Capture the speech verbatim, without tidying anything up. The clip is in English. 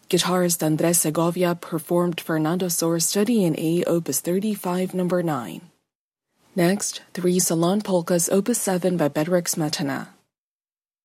Guitarist Andres Segovia performed Fernando Sor Study in A, Opus thirty-five, number nine. Next, three Salon Polkas, Opus seven by Bedřich Smetana.